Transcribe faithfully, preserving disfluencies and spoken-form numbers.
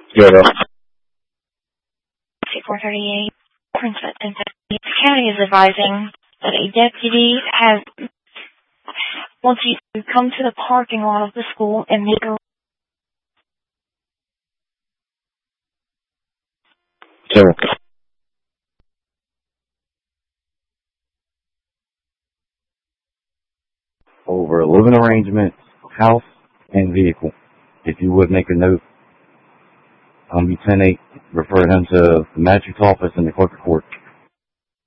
Yeah. four thirty-eight, Princess the county is advising that a deputy has wants you to come to the parking lot of the school and make a So, over living arrangement, house, and vehicle. If you would make a note, um, Lieutenant, refer him to the magistrate's office in the clerk of court.